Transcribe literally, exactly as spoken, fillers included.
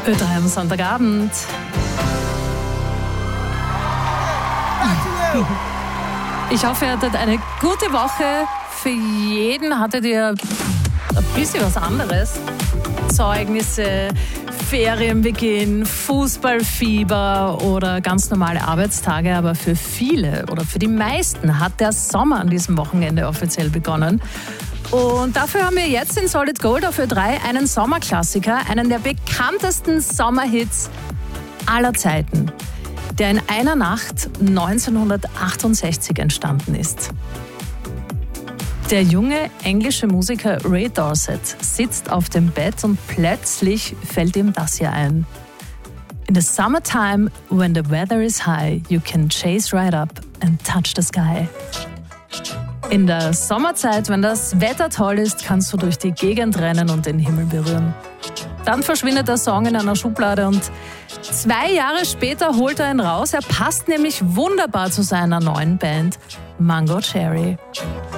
Ö drei am Sonntagabend. Ich hoffe, ihr hattet eine gute Woche. Für jeden hattet ihr ein bisschen was anderes. Zeugnisse, Ferienbeginn, Fußballfieber oder ganz normale Arbeitstage. Aber für viele oder für die meisten hat der Sommer an diesem Wochenende offiziell begonnen. Und dafür haben wir jetzt in Solid Gold auf Ö drei einen Sommerklassiker, einen der bekanntesten Sommerhits aller Zeiten, der in einer Nacht neunzehnhundertachtundsechzig entstanden ist. Der junge englische Musiker Ray Dorset sitzt auf dem Bett und plötzlich fällt ihm das hier ein. In the summertime, when the weather is high, you can chase right up and touch the sky. In der Sommerzeit, wenn das Wetter toll ist, kannst du durch die Gegend rennen und den Himmel berühren. Dann verschwindet der Song in einer Schublade und zwei Jahre später holt er ihn raus. Er passt nämlich wunderbar zu seiner neuen Band Mango Cherry.